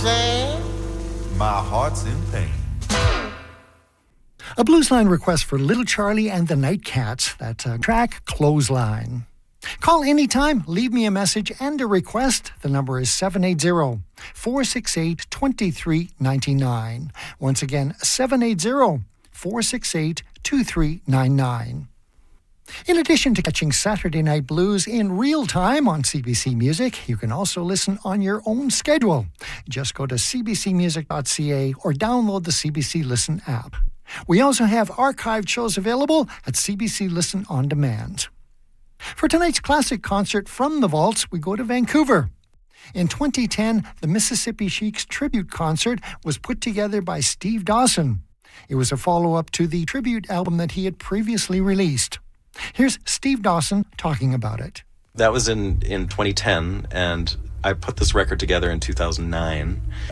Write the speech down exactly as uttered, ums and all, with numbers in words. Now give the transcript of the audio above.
sad, my heart's in pain. A Bluesline request for Little Charlie and the Nightcats. That uh, track, Clothesline. Call anytime, leave me a message and a request. The number is seven eight zero, four six eight, two three nine nine. Once again, seven eight zero, four six eight, two three nine nine. In addition to catching Saturday Night Blues in real time on C B C Music, you can also listen on your own schedule. Just go to c b c music dot c a or download the C B C Listen app. We also have archived shows available at C B C Listen On Demand. For tonight's classic concert from the Vaults, we go to Vancouver. In twenty ten, the Mississippi Sheiks tribute concert was put together by Steve Dawson. It was a follow-up to the tribute album that he had previously released. Here's Steve Dawson talking about it. That was in, in twenty ten, and I put this record together in two thousand nine.